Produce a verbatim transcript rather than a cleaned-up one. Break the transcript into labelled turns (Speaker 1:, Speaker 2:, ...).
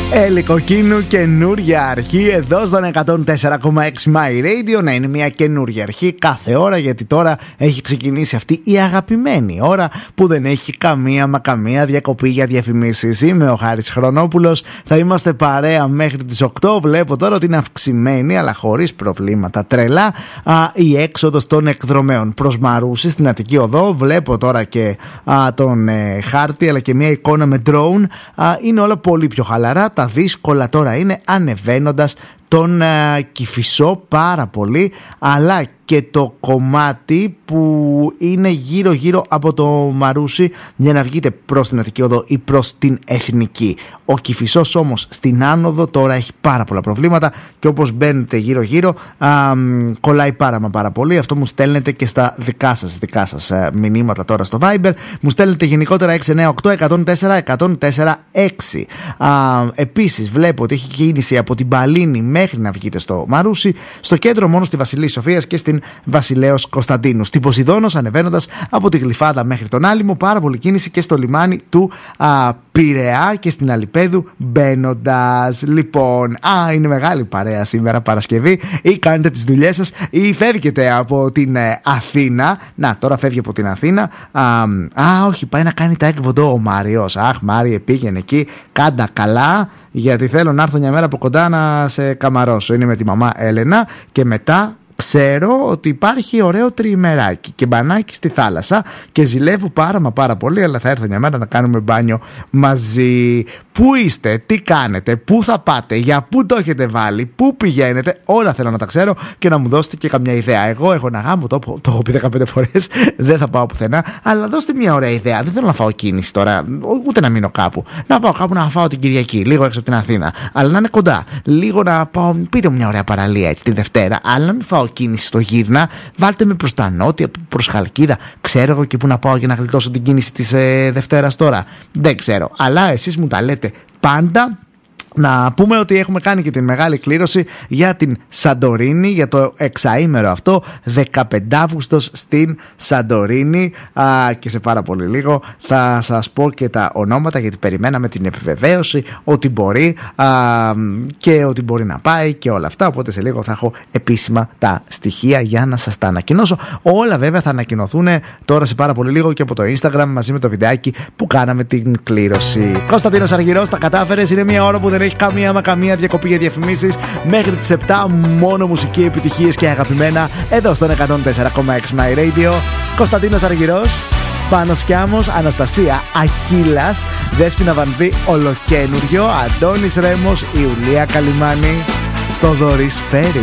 Speaker 1: Έλλη Κοκκίνου, καινούρια αρχή εδώ στον εκατόν τέσσερα κόμμα έξι My Radio. Να είναι μια καινούρια αρχή κάθε ώρα, γιατί τώρα έχει ξεκινήσει αυτή η αγαπημένη ώρα που δεν έχει καμία μα καμία διακοπή για διαφημίσεις. Είμαι ο Χάρης Χρονόπουλος, θα είμαστε παρέα μέχρι τις οκτώ. Βλέπω τώρα ότι είναι αυξημένη, αλλά χωρίς προβλήματα τρελά, α, η έξοδος των εκδρομέων προς Μαρούσι στην Αττική Οδό. Βλέπω τώρα και α, τον ε, χάρτη, αλλά και μια εικόνα με drone. Α, είναι όλα πολύ πιο χαλαρά. Τα δύσκολα τώρα είναι ανεβαίνοντας τον uh, Κηφισό πάρα πολύ, αλλά και το κομμάτι που είναι γύρω γύρω από το Μαρούσι για να βγείτε προς την Αττική Οδό ή προς την Εθνική. Ο Κηφισός όμως στην άνοδο τώρα έχει πάρα πολλά προβλήματα και όπως μπαίνετε γύρω γύρω α, κολλάει πάρα μα πάρα πολύ. Αυτό μου στέλνετε και στα δικά σας, δικά σας α, μηνύματα τώρα στο Viber. Μου στέλνετε γενικότερα έξι εννιά οκτώ εκατόν τέσσερα εκατόν τέσσερα έξι. Α, επίσης βλέπω ότι έχει κίνηση από την Παλίνη μέχρι να βγείτε στο Μαρούσι, στο κέντρο μόνο στη Βασιλής Σοφίας και στην Βασιλέως Κωνσταντίνου. Στην Ποσειδώνος ανεβαίνοντας από τη Γλυφάδα μέχρι τον Άλυμο, πάρα πολύ κίνηση και στο λιμάνι του α, Πειραιά και στην Αλιπέδου μπαίνοντας. Λοιπόν, α, είναι μεγάλη παρέα σήμερα Παρασκευή, ή κάνετε τις δουλειές σας ή φεύγετε από την ε, Αθήνα. Να, τώρα φεύγει από την Αθήνα. Α, α όχι, πάει να κάνει τα έκβοντο ο Μάριος. Αχ, Μάριε, πήγαινε εκεί, κάντα καλά, γιατί θέλω να έρθω μια μέρα από κοντά να σε καμαρώσω. Είναι με τη μαμά Έλενα και μετά ξέρω ότι υπάρχει ωραίο τριημεράκι και μπανάκι στη θάλασσα και ζηλεύω πάρα μα πάρα πολύ, αλλά θα έρθω μια μέρα να κάνουμε μπάνιο μαζί. Πού είστε, τι κάνετε, πού θα πάτε, για πού το έχετε βάλει, πού πηγαίνετε, όλα θέλω να τα ξέρω και να μου δώσετε και καμιά ιδέα. Εγώ έχω ένα γάμο, το, το έχω πει δεκαπέντε φορές, δεν θα πάω πουθενά, αλλά δώστε μια ωραία ιδέα. Δεν θέλω να φάω κίνηση τώρα, ούτε να μείνω κάπου. Να πάω κάπου να φάω την Κυριακή, λίγο έξω από την Αθήνα, αλλά να είναι κοντά. Λίγο να πάω, πείτε μου μια ωραία παραλία έτσι τη Δευτέρα, αλλά να μην φάω κίνηση στο γύρνα. Βάλτε με προς τα νότια, προς Χαλκίδα. Ξέρω εγώ και πού να πάω για να γλιτώσω την κίνηση της ε, Δευτέρας τώρα. Δεν ξέρω, αλλά εσείς μου τα λέτε πάντα. Να πούμε ότι έχουμε κάνει και την μεγάλη κλήρωση για την Σαντορίνη, για το εξαήμερο αυτό, δεκαπέντε Αυγούστος στην Σαντορίνη, α, και σε πάρα πολύ λίγο θα σας πω και τα ονόματα, γιατί περιμέναμε την επιβεβαίωση ότι μπορεί α, και ότι μπορεί να πάει και όλα αυτά, οπότε σε λίγο θα έχω επίσημα τα στοιχεία για να σας τα ανακοινώσω. Όλα βέβαια θα ανακοινωθούν τώρα σε πάρα πολύ λίγο και από το Instagram μαζί με το βιντεάκι που κάναμε την κλήρωση. Κωνσταντίνος Αργυρός, τα κατάφερες, είναι μια ώρα που δεν έχει καμία μα καμία διακοπή για διαφημίσεις. Μέχρι τις επτά μόνο μουσική, επιτυχίες και αγαπημένα εδώ στον εκατόν τέσσερα κόμμα έξι My Radio. Κωνσταντίνος Αργυρός, Πάνος Κιάμος, Αναστασία Ακύλας, Δέσποινα Βανδύ ολοκένουργιο, Αντώνης Ρέμος, Ιουλία Καλιμάνη, Θοδωρής Φέρη.